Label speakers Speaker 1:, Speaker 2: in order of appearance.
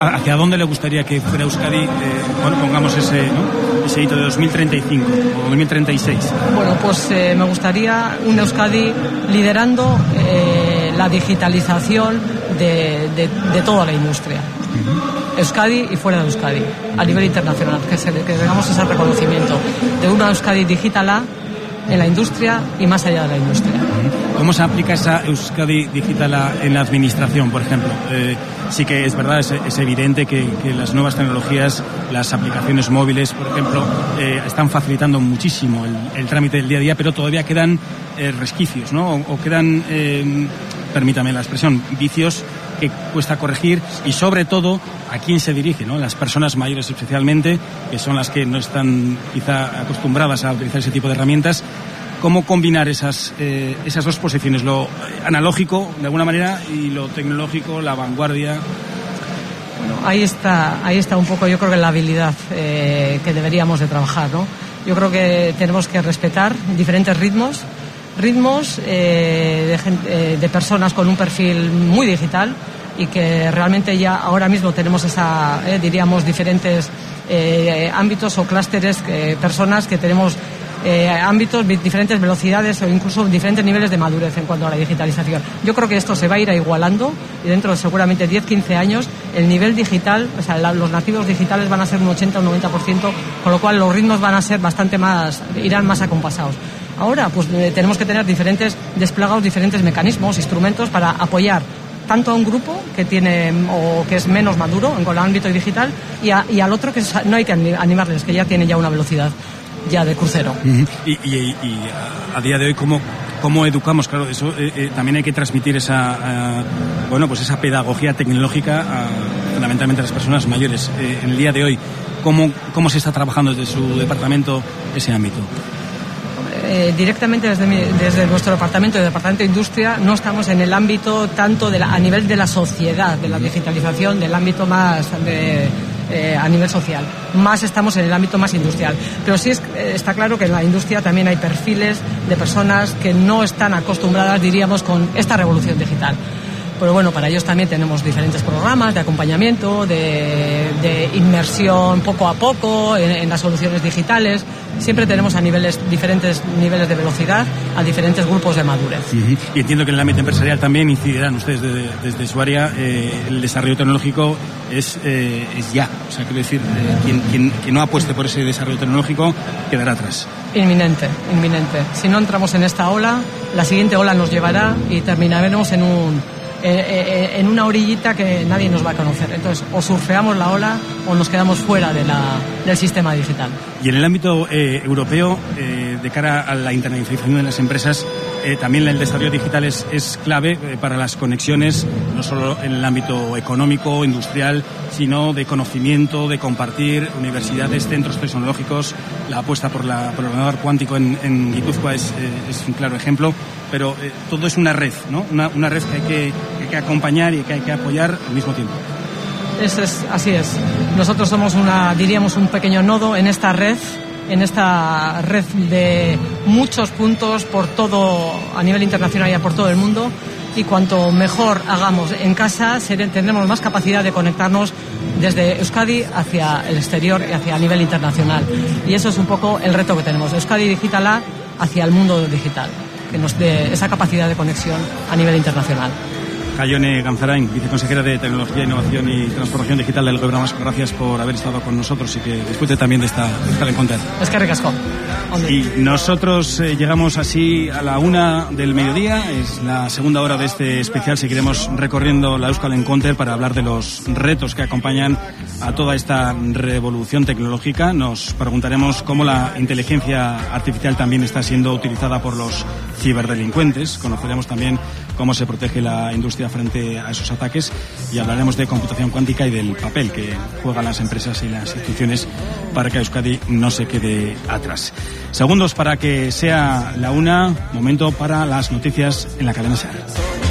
Speaker 1: ¿Hacia dónde le gustaría que fuera Euskadi? Pongamos ese hito de 2035 o 2036.
Speaker 2: Bueno, pues me gustaría un Euskadi liderando la digitalización de toda la industria. Euskadi y fuera de Euskadi, a nivel internacional, que tengamos ese reconocimiento de una Euskadi digitala en la industria y más allá de la industria.
Speaker 1: ¿Cómo se aplica esa Euskadi digitala en la administración, por ejemplo? Sí que es verdad, es evidente que las nuevas tecnologías, las aplicaciones móviles, por ejemplo, están facilitando muchísimo el trámite del día a día, pero todavía quedan resquicios, ¿no? O quedan, permítame la expresión, vicios que cuesta corregir, y sobre todo a quién se dirige, ¿no? Las personas mayores especialmente, que son las que no están quizá acostumbradas a utilizar ese tipo de herramientas. ¿Cómo combinar esas dos posiciones, lo analógico de alguna manera y lo tecnológico, la vanguardia?
Speaker 2: Bueno, ahí está un poco, yo creo que la habilidad que deberíamos de trabajar, ¿no? Yo creo que tenemos que respetar diferentes ritmos de personas con un perfil muy digital, y que realmente ya ahora mismo tenemos diríamos diferentes ámbitos o clústeres, personas que tenemos ámbitos, diferentes velocidades o incluso diferentes niveles de madurez en cuanto a la digitalización. Yo creo que esto se va a ir igualando, y dentro de seguramente 10-15 años el nivel digital, o sea, los nativos digitales van a ser un 80 o un 90%, con lo cual los ritmos van a ser bastante más, irán más acompasados. Ahora, pues tenemos que tener desplegados diferentes mecanismos, instrumentos para apoyar tanto a un grupo que tiene o que es menos maduro en el ámbito digital y al otro que no hay que animarles, que ya tiene ya una velocidad ya de crucero.
Speaker 1: Y a día de hoy, ¿cómo educamos? Claro, eso también hay que transmitir esa pedagogía tecnológica fundamentalmente a las personas mayores. En el día de hoy, ¿cómo se está trabajando desde su departamento ese ámbito?
Speaker 2: Directamente desde nuestro departamento de Industria, no estamos en el ámbito tanto a nivel de la sociedad, de la digitalización, del ámbito más a nivel social. Más estamos en el ámbito más industrial. Pero sí está claro que en la industria también hay perfiles de personas que no están acostumbradas, diríamos, con esta revolución digital. Pero bueno, para ellos también tenemos diferentes programas de acompañamiento, de inmersión poco a poco en las soluciones digitales. Siempre tenemos diferentes niveles de velocidad a diferentes grupos de madurez.
Speaker 1: Y entiendo que en el ámbito empresarial también incidirán ustedes desde su área. El desarrollo tecnológico es ya. O sea, quiero decir, quien no apueste por ese desarrollo tecnológico quedará atrás.
Speaker 2: Inminente. Si no entramos en esta ola, la siguiente ola nos llevará y terminaremos en una orillita que nadie nos va a conocer. Entonces, o surfeamos la ola o nos quedamos fuera del sistema digital.
Speaker 1: Y en el ámbito europeo, de cara a la internacionalización de las empresas, también el desarrollo digital es clave para las conexiones, no solo en el ámbito económico, industrial, sino de conocimiento, de compartir, universidades, centros tecnológicos. La apuesta por el ordenador cuántico en Guipúzcoa es un claro ejemplo, pero todo es una red, ¿no? Una red que hay que acompañar y que hay que apoyar al mismo tiempo.
Speaker 2: Así es. Nosotros somos diríamos un pequeño nodo en esta red de muchos puntos por todo, a nivel internacional y por todo el mundo, y cuanto mejor hagamos en casa, tendremos más capacidad de conectarnos desde Euskadi hacia el exterior y hacia a nivel internacional. Y eso es un poco el reto que tenemos, Euskadi Digitala hacia el mundo digital, que nos dé esa capacidad de conexión a nivel internacional.
Speaker 1: Jaione Ganzarain, viceconsejera de Tecnología, Innovación y Transformación Digital del Gobierno Vasco, gracias por haber estado con nosotros y que disfrute también de esta encuentro.
Speaker 2: Es que ricasco.
Speaker 1: Y nosotros llegamos así a la 1:00 PM, es la segunda hora de este especial. Seguiremos recorriendo la Euskal Encounter para hablar de los retos que acompañan a toda esta revolución tecnológica. Nos preguntaremos cómo la inteligencia artificial también está siendo utilizada por los ciberdelincuentes. Conoceremos también cómo se protege la industria frente a esos ataques, y hablaremos de computación cuántica y del papel que juegan las empresas y las instituciones para que Euskadi no se quede atrás. Segundos para que sea la 1:00, momento para las noticias en la cadena SER.